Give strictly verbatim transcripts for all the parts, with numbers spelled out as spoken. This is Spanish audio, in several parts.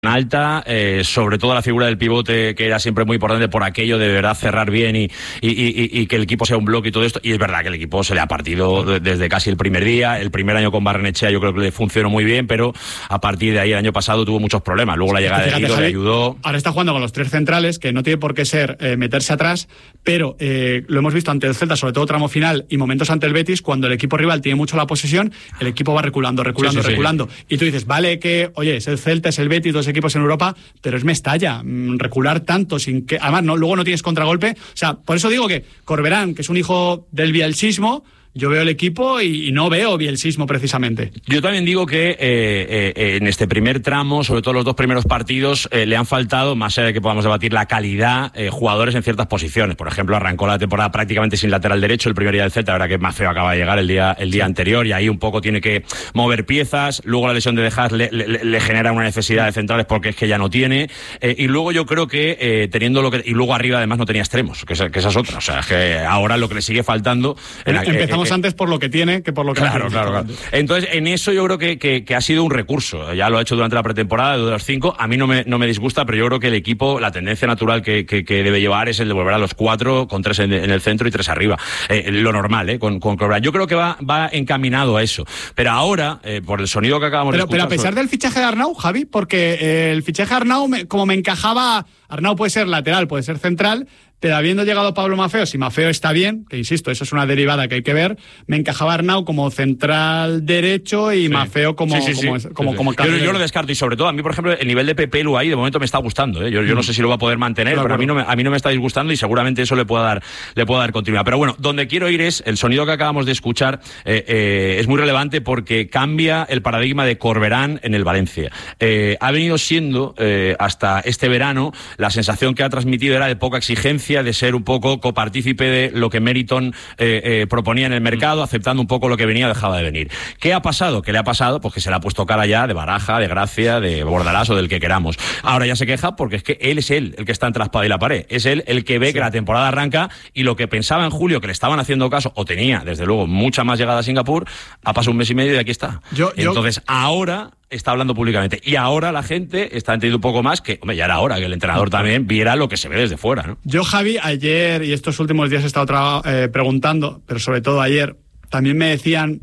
alta, eh, sobre todo la figura del pivote, que era siempre muy importante por aquello de verdad cerrar bien y, y, y, y que el equipo sea un bloque y todo esto, y es verdad que el equipo se le ha partido de, desde casi el primer día. El primer año con Barrenechea yo creo que le funcionó muy bien, pero a partir de ahí el año pasado tuvo muchos problemas. Luego la llegada de Guido le ayudó. Ahora está jugando con los tres centrales, que no tiene por qué ser eh, meterse atrás, pero eh, lo hemos visto ante el Celta, sobre todo tramo final y momentos ante el Betis, cuando el equipo rival tiene mucho la posesión, el equipo va reculando, reculando, sí, sí, reculando, sí. Y tú dices, vale que, oye, es el Celta, es el Betis, dos equipos en Europa, pero es Mestalla, recular tanto sin que, además no, luego no tienes contragolpe, o sea, por eso digo que Corberán, que es un hijo del bielsismo, yo veo el equipo y, y no veo bielsismo precisamente. Yo también digo que eh, eh, en este primer tramo, sobre todo los dos primeros partidos, eh, le han faltado, más allá de que podamos debatir la calidad, eh, jugadores en ciertas posiciones. Por ejemplo, arrancó la temporada prácticamente sin lateral derecho el primer día del Celta, la verdad que Mafeo acaba de llegar el día el día sí. anterior, y ahí un poco tiene que mover piezas. Luego la lesión de De Haas le, le, le genera una necesidad de centrales porque es que ya no tiene, eh, y luego yo creo que eh, teniendo lo que, y luego arriba además no tenía extremos, que, es, que esa es otra, o sea, es que ahora lo que le sigue faltando en la, empezamos eh, antes por lo que tiene que por lo que claro, no tiene. Claro, claro. Entonces, en eso yo creo que, que, que ha sido un recurso. Ya lo ha hecho durante la pretemporada de los cinco. A mí no me, no me disgusta, pero yo creo que el equipo, la tendencia natural que, que, que debe llevar es el de volver a los cuatro, con tres en, en el centro y tres arriba. Eh, lo normal, ¿eh? Con, con Corberán. Yo creo que va, va encaminado a eso. Pero ahora, eh, por el sonido que acabamos pero, de escuchar... Pero a pesar sobre... del fichaje de Arnau, Javi, porque eh, el fichaje de Arnau, me, como me encajaba... Arnau puede ser lateral, puede ser central... Pero habiendo llegado Pablo Mafeo, si Mafeo está bien, que insisto, eso es una derivada que hay que ver, me encajaba Arnau como central derecho y sí. Mafeo como sí, sí, sí. como, como, sí, como, sí. como yo, yo lo descarto, y sobre todo a mí, por ejemplo, el nivel de Pepe Lu ahí de momento me está gustando, ¿eh? yo, yo no sé si lo va a poder mantener, claro, pero claro. A, mí no me, a mí no me está disgustando y seguramente eso le pueda dar, le pueda dar continuidad. Pero bueno, donde quiero ir es, el sonido que acabamos de escuchar eh, eh, es muy relevante porque cambia el paradigma de Corberán en el Valencia. Eh, ha venido siendo, eh, hasta este verano, la sensación que ha transmitido era de poca exigencia, de ser un poco copartícipe de lo que Meriton eh, eh, proponía en el mercado, aceptando un poco lo que venía o dejaba de venir. ¿Qué ha pasado? ¿Qué le ha pasado? Pues que se le ha puesto cara ya de Baraja, de Gracia, de Bordalás o del que queramos. Ahora ya se queja porque es que él es él el que está entre la espada y la pared. Es él el que ve sí. que la temporada arranca y lo que pensaba en julio que le estaban haciendo caso, o tenía, desde luego, mucha más llegada a Singapur, ha pasado un mes y medio y aquí está. Yo, Entonces, yo... ahora... está hablando públicamente. Y ahora la gente está entendiendo un poco más que, hombre, ya era hora que el entrenador también viera lo que se ve desde fuera, ¿no? Yo, Javi, ayer y estos últimos días he estado tra- eh, preguntando, pero sobre todo ayer, también me decían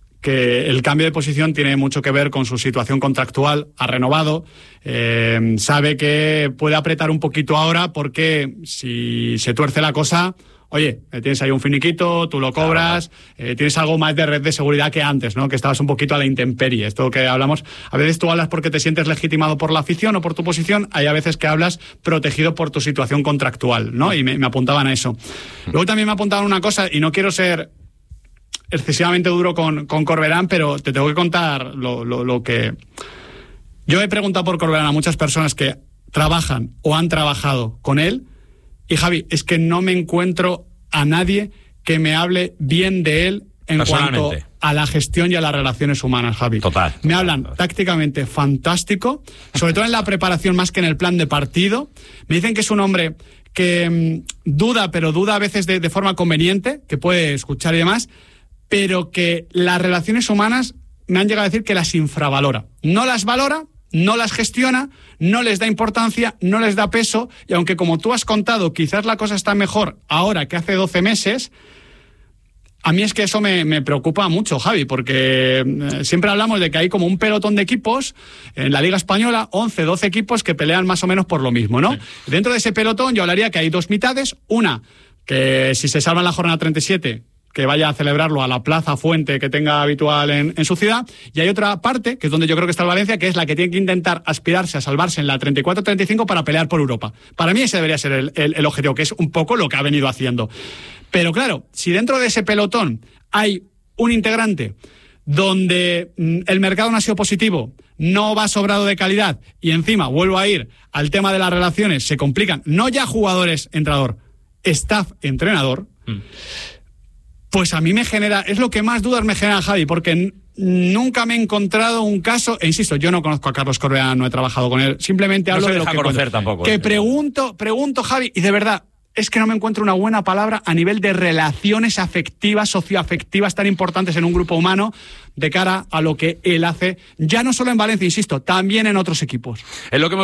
que el cambio de posición tiene mucho que ver con su situación contractual. Ha renovado, eh, sabe que puede apretar un poquito ahora porque si se tuerce la cosa... Oye, tienes ahí un finiquito, tú lo cobras, claro. eh, tienes algo más de red de seguridad que antes, ¿no? Que estabas un poquito a la intemperie. Esto que hablamos, a veces tú hablas porque te sientes legitimado por la afición o por tu posición, hay a veces que hablas protegido por tu situación contractual, ¿no? Y me, me apuntaban a eso. Luego también me apuntaban una cosa, y no quiero ser excesivamente duro con, con Corberán, pero te tengo que contar lo, lo, lo que... Yo he preguntado por Corberán a muchas personas que trabajan o han trabajado con él, y Javi, es que no me encuentro a nadie que me hable bien de él en cuanto a la gestión y a las relaciones humanas, Javi. Total. Me total, hablan total. tácticamente fantástico, sobre todo en la preparación más que en el plan de partido. Me dicen que es un hombre que mmm, duda, pero duda a veces de, de forma conveniente, que puede escuchar y demás, pero que las relaciones humanas me han llegado a decir que las infravalora. No las valora, no las gestiona, no les da importancia, no les da peso, y aunque, como tú has contado, quizás la cosa está mejor ahora que hace doce meses, a mí es que eso me, me preocupa mucho, Javi, porque eh, siempre hablamos de que hay como un pelotón de equipos en la Liga Española, once, doce equipos que pelean más o menos por lo mismo, ¿no? Sí. Dentro de ese pelotón yo hablaría que hay dos mitades, una, que si se salva en la jornada treinta y siete... que vaya a celebrarlo a la plaza fuente que tenga habitual en, en su ciudad, y hay otra parte, que es donde yo creo que está el Valencia, que es la que tiene que intentar aspirarse a salvarse en la treinta y cuatro treinta y cinco para pelear por Europa. Para mí ese debería ser el, el, el objetivo, que es un poco lo que ha venido haciendo. Pero claro, si dentro de ese pelotón hay un integrante donde mm, el mercado no ha sido positivo, no va sobrado de calidad, y encima, vuelvo a ir al tema de las relaciones, se complican, no ya jugadores-entrenador, staff-entrenador, mm. pues a mí me genera, es lo que más dudas me genera, Javi, porque n- nunca me he encontrado un caso, e insisto, yo no conozco a Carlos Corberán, no he trabajado con él, simplemente hablo no se de deja lo que conocer tampoco. Que eh. pregunto, pregunto, Javi, y de verdad, es que no me encuentro una buena palabra a nivel de relaciones afectivas, socioafectivas tan importantes en un grupo humano de cara a lo que él hace, ya no solo en Valencia, insisto, también en otros equipos. Es lo que